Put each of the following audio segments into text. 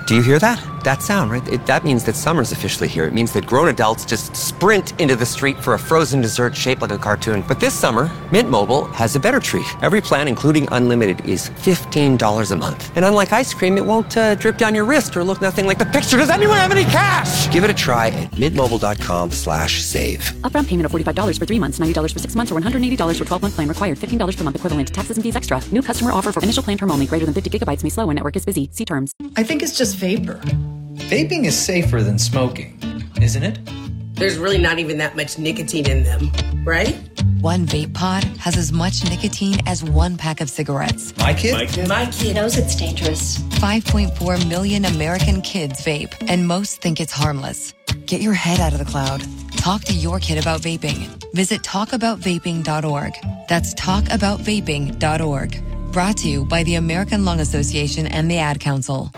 Do you hear that? That sound, right? That means that summer's officially here. It means that grown adults just sprint into the street for a frozen dessert shaped like a cartoon. But this summer, Mint Mobile has a better treat. Every plan, including unlimited, is $15 a month. And unlike ice cream, it won't drip down your wrist or look nothing like the picture. Does anyone have any cash? Give it a try at mintmobile.com/save. Upfront payment of $45 for 3 months, $90 for 6 months, or $180 for 12-month plan required. $15 per month equivalent. Taxes and fees extra. New customer offer for initial plan term only. Greater than 50 gigabytes may slow when network is busy. See terms. I think it's just vapor. Vaping is safer than smoking, isn't it? There's really not even that much nicotine in them, right? One vape pod has as much nicotine as one pack of cigarettes. My kid knows it's dangerous. 5.4 million American kids vape, and most think it's harmless. Get your head out of the cloud. Talk to your kid about vaping. Visit talkaboutvaping.org. That's talkaboutvaping.org. Brought to you by the American Lung Association and the Ad Council.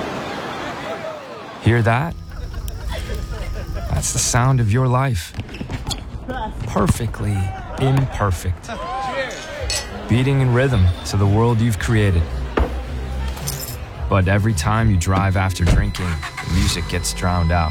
Hear that? That's the sound of your life. Perfectly imperfect. Beating in rhythm to the world you've created. But every time you drive after drinking, the music gets drowned out.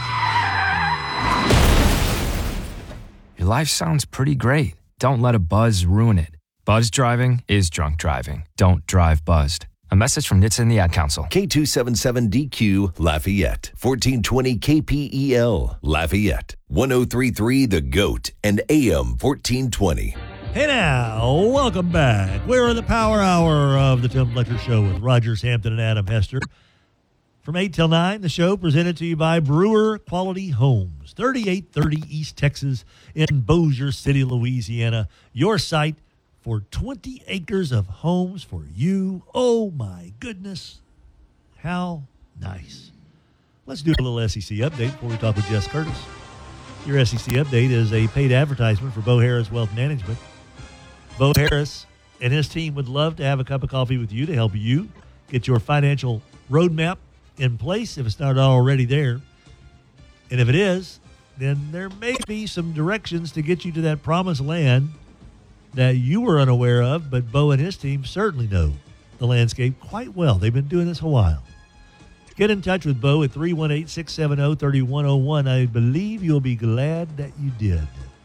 Your life sounds pretty great. Don't let a buzz ruin it. Buzz driving is drunk driving. Don't drive buzzed. A message from NHTSA and the Ad Council. K277DQ Lafayette, 1420 KPEL Lafayette, 1033 The Goat, and AM 1420. Hey now, welcome back. We're in the Power Hour of the Tim Fletcher Show with Roger Sampton and Adam Hester. From 8 till 9, the show presented to you by Brewer Quality Homes, 3830 East Texas in Bossier City, Louisiana. Your site for 20 acres of homes for you. Oh, my goodness. How nice. Let's do a little SEC update before we talk with Jess Curtis. Your SEC update is a paid advertisement for Bo Harris Wealth Management. Bo Harris and his team would love to have a cup of coffee with you to help you get your financial roadmap in place if it's not already there. And if it is, then there may be some directions to get you to that promised land that you were unaware of, but Bo and his team certainly know the landscape quite well. They've been doing this a while. Get in touch with Bo at 318-670-3101. I believe you'll be glad that you did.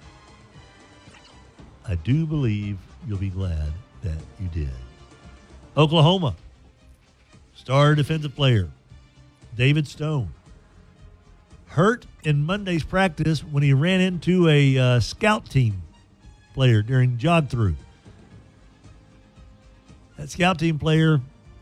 I do believe you'll be glad that you did. Oklahoma, star defensive player David Stone, hurt in Monday's practice when he ran into a scout team player during jog through. That scout team player,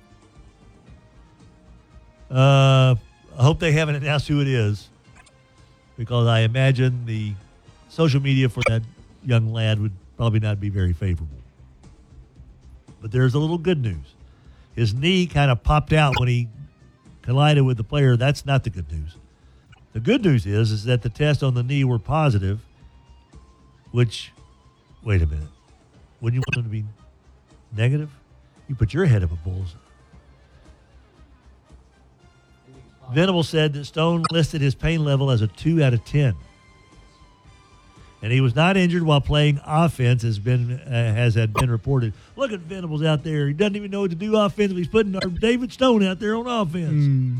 I hope they haven't announced who it is, because I imagine the social media for that young lad would probably not be very favorable. But there's a little good news. His knee kind of popped out when he collided with the player. That's not the good news. The good news is that the tests on the knee were positive, which, wait a minute, wouldn't you want them to be negative? You put your head up a bull's. Venable said that Stone listed his pain level as a 2 out of 10. And he was not injured while playing offense, has been reported. Look at Venables out there. He doesn't even know what to do offensively. He's putting our David Stone out there on offense.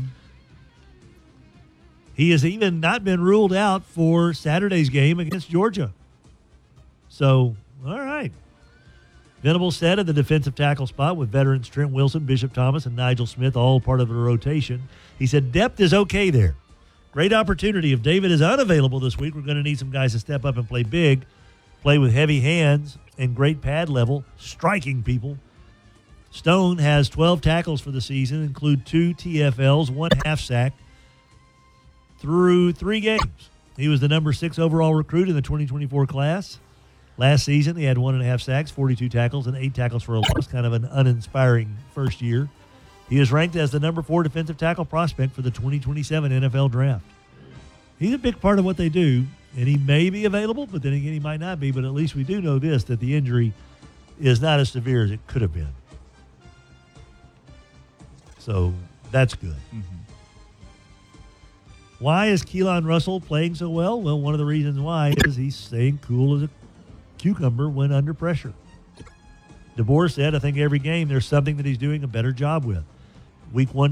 He has even not been ruled out for Saturday's game against Georgia. So, all right. Venables said at the defensive tackle spot with veterans Trent Wilson, Bishop Thomas, and Nigel Smith, all part of the rotation. He said depth is okay there. Great opportunity. If David is unavailable this week, we're going to need some guys to step up and play big, play with heavy hands and great pad level, striking people. Stone has 12 tackles for the season, include 2 TFLs, 1 half sack through 3 games. He was the number 6 overall recruit in the 2024 class. Last season, he had 1.5 sacks, 42 tackles, and 8 tackles for a loss. Kind of an uninspiring first year. He is ranked as the number 4 defensive tackle prospect for the 2027 NFL Draft. He's a big part of what they do, and he may be available, but then again, he might not be. But at least we do know this, that the injury is not as severe as it could have been. So that's good. Why is Keelan Russell playing so well? Well, one of the reasons why is he's staying cool as a cucumber when under pressure. DeBoer said, I think every game there's something that he's doing a better job with. Week 1